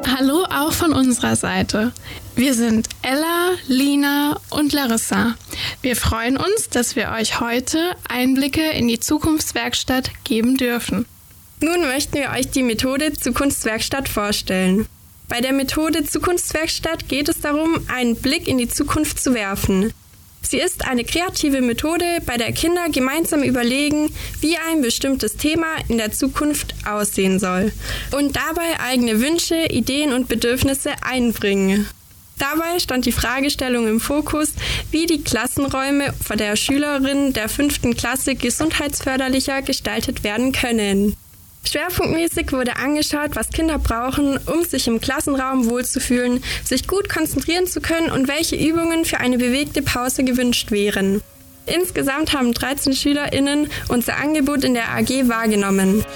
Hallo auch von unserer Seite. Wir sind Ella, Lina und Larissa. Wir freuen uns, dass wir euch heute Einblicke in die Zukunftswerkstatt geben dürfen. Nun möchten wir euch die Methode Zukunftswerkstatt vorstellen. Bei der Methode Zukunftswerkstatt geht es darum, einen Blick in die Zukunft zu werfen. Sie ist eine kreative Methode, bei der Kinder gemeinsam überlegen, wie ein bestimmtes Thema in der Zukunft aussehen soll und dabei eigene Wünsche, Ideen und Bedürfnisse einbringen. Dabei stand die Fragestellung im Fokus, wie die Klassenräume von der Schülerin der 5. Klasse gesundheitsförderlicher gestaltet werden können. Schwerpunktmäßig wurde angeschaut, was Kinder brauchen, um sich im Klassenraum wohlzufühlen, sich gut konzentrieren zu können und welche Übungen für eine bewegte Pause gewünscht wären. Insgesamt haben 13 SchülerInnen unser Angebot in der AG wahrgenommen.